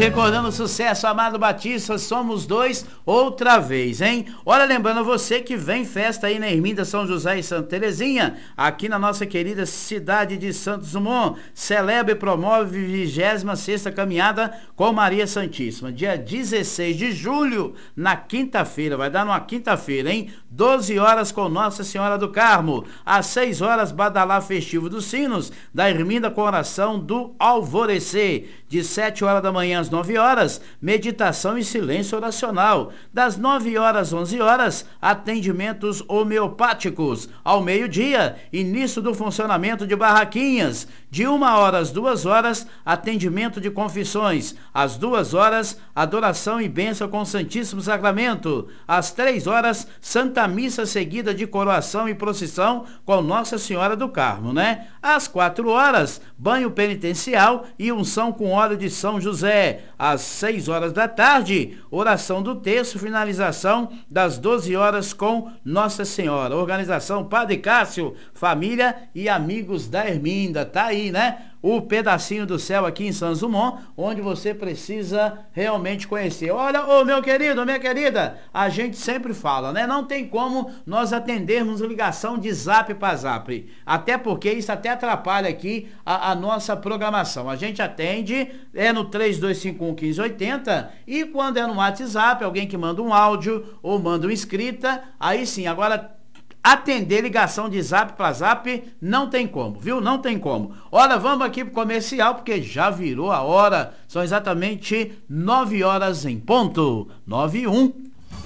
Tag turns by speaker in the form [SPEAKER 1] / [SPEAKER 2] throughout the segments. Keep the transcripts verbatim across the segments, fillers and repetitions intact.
[SPEAKER 1] recordando o sucesso, Amado Batista, Somos Dois, outra vez, hein? Olha, lembrando você que vem festa aí na Erminda, São José e Santa Terezinha, aqui na nossa querida cidade de Santos Dumont. Celebra e promove vigésima sexta caminhada com Maria Santíssima. Dia dezesseis de julho, na quinta-feira, vai dar numa quinta-feira, hein? doze horas com Nossa Senhora do Carmo. Às seis horas, Badalá Festivo dos Sinos, da Erminda com oração do Alvorecer. De sete horas da manhã às nove horas, meditação e silêncio oracional. Das nove horas às onze horas, atendimentos homeopáticos. Ao meio-dia, início do funcionamento de barraquinhas. De uma hora às duas horas, atendimento de confissões. Às duas horas, adoração e bênção com o Santíssimo Sacramento. Às três horas, Santa Missa seguida de coroação e procissão com Nossa Senhora do Carmo, né? Às quatro horas, banho penitencial e unção com óleo de São José. Às seis horas da tarde, oração do terço, finalização das doze horas com Nossa Senhora. Organização Padre Cássio, família e amigos da Erminda. Tá aí, né? O pedacinho do céu aqui em Santos Dumont, onde você precisa realmente conhecer. Olha, ô meu querido, minha querida, a gente sempre fala, né? Não tem como nós atendermos ligação de zap para zap. Até porque isso até atrapalha aqui a, a nossa programação. A gente atende, é no três dois cinco um, um cinco oito zero, e quando é no WhatsApp, alguém que manda um áudio ou manda uma escrita, aí sim, agora atender ligação de zap para zap não tem como, viu? Não tem como. Olha, vamos aqui pro comercial, porque já virou a hora. São exatamente nove horas em ponto. nove e um.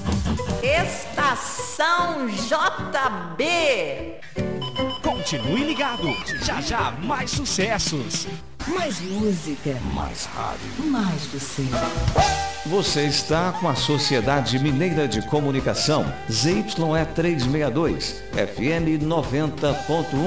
[SPEAKER 2] Estação J B.
[SPEAKER 3] Continue ligado. Já já mais sucessos.
[SPEAKER 2] Mais música.
[SPEAKER 3] Mais rádio.
[SPEAKER 2] Mais você.
[SPEAKER 4] Você está com a Sociedade Mineira de Comunicação, Z Y E trezentos e sessenta e dois, F M noventa ponto um.